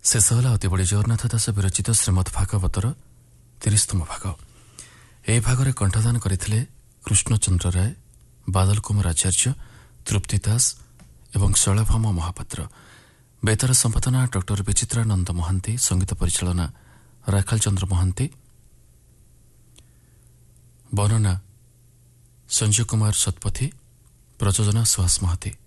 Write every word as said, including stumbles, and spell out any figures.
ଶେଷ ହେଲା ଅତିବଡ଼ି ଜଗନ୍ନାଥ ଦାସ ବିରଚିତ ଶ୍ରୀମଦ୍ ଭାଗବତର ତିରିଶତମ ଭାଗ। ଏହି ଭାଗରେ କଣ୍ଠଦାନ କରିଥିଲେ କୃଷ୍ଣଚନ୍ଦ୍ର ରାୟ, ବାଦଲ କୁମାର ଆଚାର୍ଯ୍ୟ, ତୃପ୍ତି ଦାସ ଏବଂ ଶୈଳଭାମ ମହାପାତ୍ର। ବେତାର ସମ୍ପାଦନା ଡକ୍ଟର ବିଚିତ୍ରାନନ୍ଦ ମହାନ୍ତି, ସଙ୍ଗୀତ ପରିଚାଳନା ରାଖାଲ ଚନ୍ଦ୍ର ମହାନ୍ତି, ବର୍ଣ୍ଣନା ସଞ୍ଜୟ କୁମାର ଶତପଥୀ, ପ୍ରଯୋଜନା ସୁହାସ ମହାନ୍ତି।